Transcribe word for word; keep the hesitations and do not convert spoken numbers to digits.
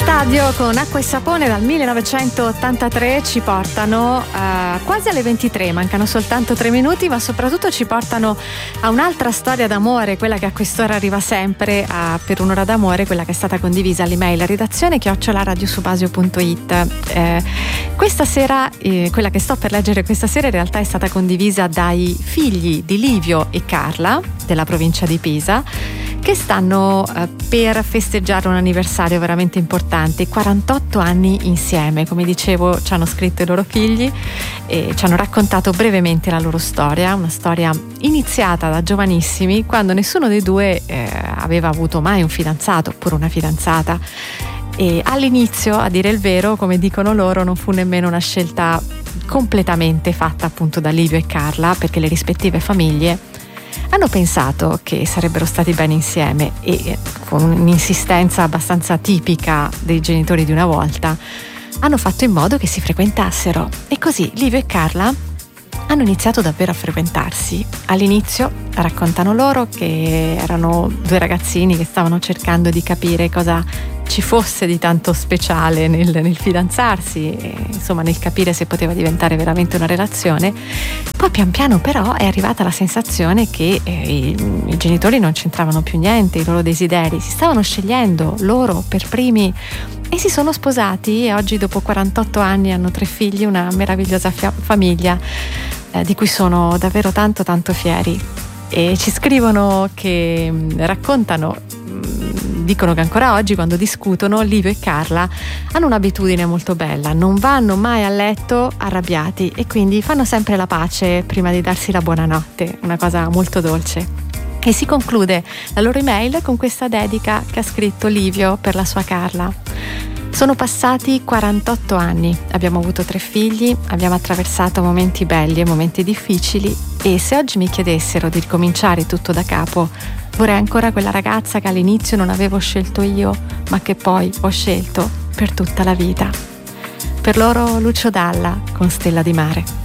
Stadio con Acqua e Sapone dal millenovecentottantatré ci portano uh, quasi alle ventitré, mancano soltanto tre minuti, ma soprattutto ci portano a un'altra storia d'amore, quella che a quest'ora arriva sempre a Per un'ora d'amore, quella che è stata condivisa all'email redazione chiocciola radiosubasio punto it. Eh, questa sera, eh, quella che sto per leggere questa sera in realtà è stata condivisa dai figli di Livio e Carla della provincia di Pisa, che stanno eh, per festeggiare un anniversario veramente importante, quarantotto anni insieme. Come dicevo, ci hanno scritto i loro figli e ci hanno raccontato brevemente la loro storia, una storia iniziata da giovanissimi, quando nessuno dei due eh, aveva avuto mai un fidanzato oppure una fidanzata. E all'inizio, a dire il vero, come dicono loro, non fu nemmeno una scelta completamente fatta appunto da Livio e Carla, perché le rispettive famiglie hanno pensato che sarebbero stati bene insieme e, con un'insistenza abbastanza tipica dei genitori di una volta, hanno fatto in modo che si frequentassero. E così Livio e Carla hanno iniziato davvero a frequentarsi. All'inizio raccontano loro che erano due ragazzini che stavano cercando di capire cosa ci fosse di tanto speciale nel, nel fidanzarsi, e, insomma nel capire se poteva diventare veramente una relazione. Poi pian piano però è arrivata la sensazione che eh, i, i genitori non c'entravano più niente, i loro desideri, si stavano scegliendo loro per primi e si sono sposati, e oggi dopo quarantotto anni hanno tre figli, una meravigliosa fia- famiglia eh, di cui sono davvero tanto tanto fieri. E ci scrivono che mh, raccontano dicono che ancora oggi, quando discutono, Livio e Carla hanno un'abitudine molto bella: non vanno mai a letto arrabbiati e quindi fanno sempre la pace prima di darsi la buonanotte, una cosa molto dolce. E si conclude la loro email con questa dedica che ha scritto Livio per la sua Carla. Sono passati quarantotto anni, abbiamo avuto tre figli, abbiamo attraversato momenti belli e momenti difficili, e se oggi mi chiedessero di ricominciare tutto da capo, vorrei ancora quella ragazza che all'inizio non avevo scelto io, ma che poi ho scelto per tutta la vita. Per loro Lucio Dalla con Stella di Mare.